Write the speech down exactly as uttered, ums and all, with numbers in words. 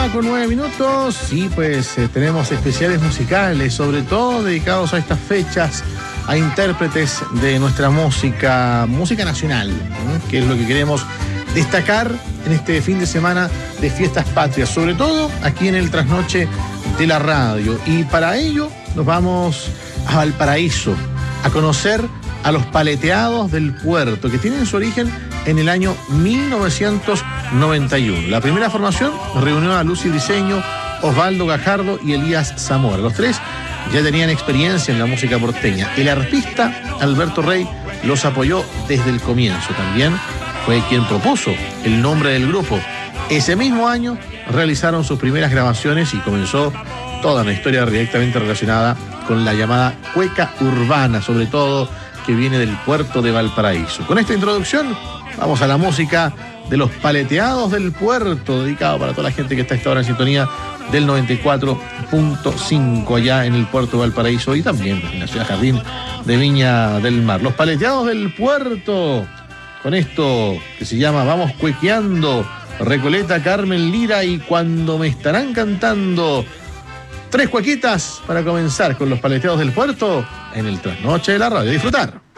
va con nueve minutos y pues eh, tenemos especiales musicales, sobre todo dedicados a estas fechas, a intérpretes de nuestra música, música nacional, ¿eh? Que es lo que queremos destacar en este fin de semana de fiestas patrias, sobre todo aquí en el trasnoche de la radio. Y para ello nos vamos a Valparaíso a conocer a los Paleteados del Puerto, que tienen su origen en el año mil novecientos noventa y uno. La primera formación reunió a Lucy Briceño, Osvaldo Gajardo y Elías Zamora. Los tres ya tenían experiencia en la música porteña. El arpista Alberto Rey los apoyó desde el comienzo. También fue quien propuso el nombre del grupo. Ese mismo año realizaron sus primeras grabaciones y comenzó toda una historia directamente relacionada con la llamada cueca urbana, sobre todo que viene del puerto de Valparaíso. Con esta introducción vamos a la música de los Paleteados del Puerto, dedicado para toda la gente que está a esta hora en sintonía del noventa y cuatro punto cinco allá en el puerto de Valparaíso y también en la ciudad Jardín de Viña del Mar. Los Paleteados del Puerto, con esto que se llama Vamos Cuequeando, Recoleta, Carmen Lira y Cuando me estarán cantando. Tres cuequitas para comenzar con los Paleteados del Puerto en el trasnoche de la radio. Disfrutar.